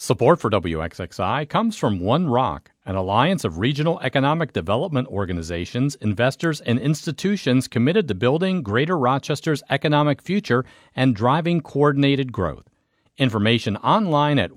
Support for WXXI comes from One Rock, an alliance of regional economic development organizations, investors, and institutions committed to building Greater Rochester's economic future and driving coordinated growth. Information online at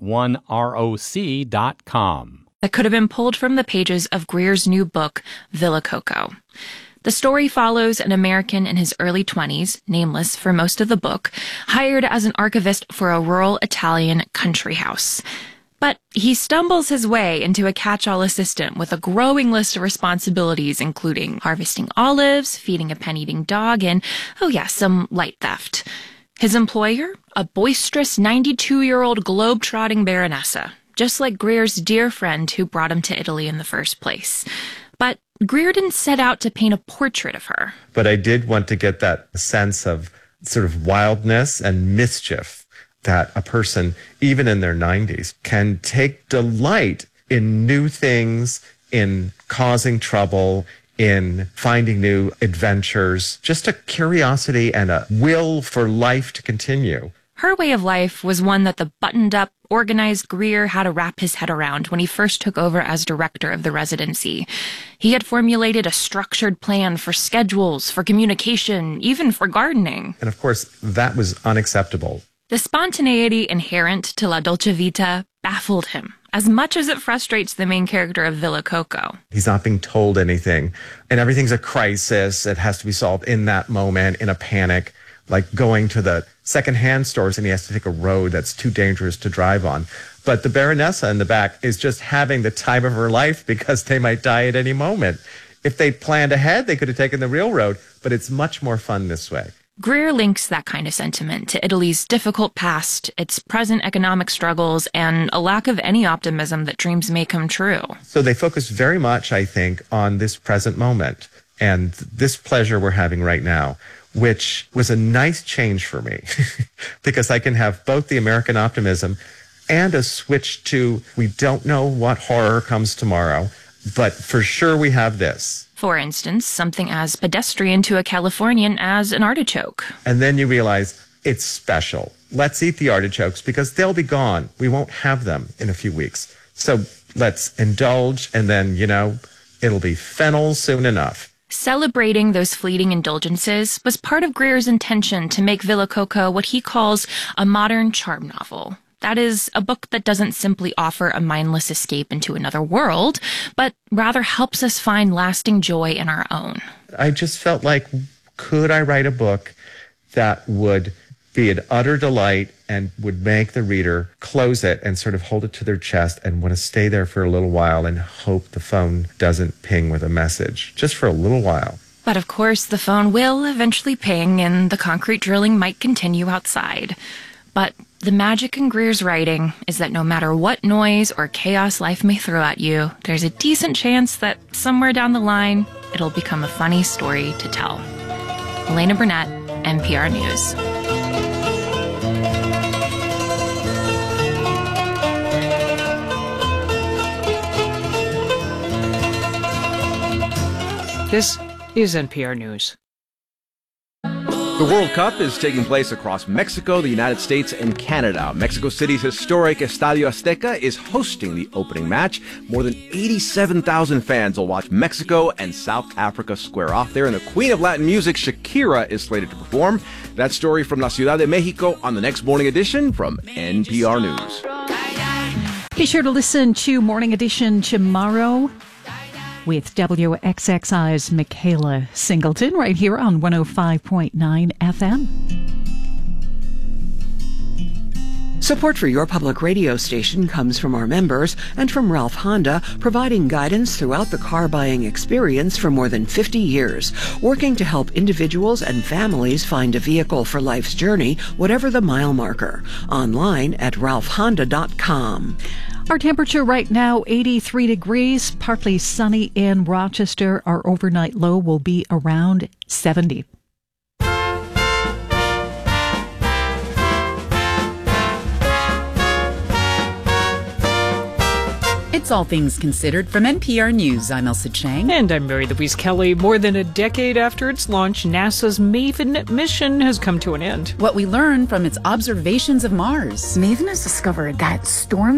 oneroc.com. That could have been pulled from the pages of Greer's new book, Villa Coco. The story follows an American in his early 20s, nameless for most of the book, hired as an archivist for a rural Italian country house. But he stumbles his way into a catch-all assistant with a growing list of responsibilities, including harvesting olives, feeding a pen-eating dog, and, some light theft. His employer? A boisterous 92-year-old globe-trotting baronessa, just like Greer's dear friend who brought him to Italy in the first place. But Greer didn't set out to paint a portrait of her. But I did want to get that sense of sort of wildness and mischief that a person, even in their 90s, can take delight in new things, in causing trouble, in finding new adventures, just a curiosity and a will for life to continue. Her way of life was one that the buttoned-up, organized Greer had to wrap his head around when he first took over as director of the residency. He had formulated a structured plan for schedules, for communication, even for gardening. And of course, that was unacceptable. The spontaneity inherent to La Dolce Vita baffled him, as much as it frustrates the main character of Villa Coco. He's not being told anything, and everything's a crisis. It has to be solved in that moment, in a panic, like going to the secondhand stores and he has to take a road that's too dangerous to drive on. But the Baronessa in the back is just having the time of her life because they might die at any moment. If they'd planned ahead, they could have taken the real road, but it's much more fun this way. Greer links that kind of sentiment to Italy's difficult past, its present economic struggles, and a lack of any optimism that dreams may come true. So they focus very much, I think, on this present moment and this pleasure we're having right now, which was a nice change for me because I can have both the American optimism and a switch to we don't know what horror comes tomorrow, but for sure we have this. For instance, something as pedestrian to a Californian as an artichoke. And then you realize it's special. Let's eat the artichokes because they'll be gone. We won't have them in a few weeks. So let's indulge and then, it'll be fennel soon enough. Celebrating those fleeting indulgences was part of Greer's intention to make Villa Coco what he calls a modern charm novel. That is, a book that doesn't simply offer a mindless escape into another world, but rather helps us find lasting joy in our own. I just felt like, could I write a book that would be an utter delight and would make the reader close it and sort of hold it to their chest and want to stay there for a little while and hope the phone doesn't ping with a message, just for a little while. But of course, the phone will eventually ping and the concrete drilling might continue outside. But the magic in Greer's writing is that no matter what noise or chaos life may throw at you, there's a decent chance that somewhere down the line, it'll become a funny story to tell. Elena Burnett, NPR News. This is NPR News. The World Cup is taking place across Mexico, the United States, and Canada. Mexico City's historic Estadio Azteca is hosting the opening match. More than 87,000 fans will watch Mexico and South Africa square off there, and the queen of Latin music, Shakira, is slated to perform. That story from La Ciudad de Mexico on the next Morning Edition from NPR News. Be sure to listen to Morning Edition tomorrow with WXXI's Michaela Singleton right here on 105.9 FM. Support for your public radio station comes from our members and from Ralph Honda, providing guidance throughout the car buying experience for more than 50 years, working to help individuals and families find a vehicle for life's journey, whatever the mile marker. Online at ralphhonda.com. Our temperature right now, 83 degrees, partly sunny in Rochester. Our overnight low will be around 70. It's All Things Considered from NPR News. I'm Elsa Chang. And I'm Mary Louise Kelly. More than a decade after its launch, NASA's MAVEN mission has come to an end. What we learn from its observations of Mars. MAVEN has discovered that storm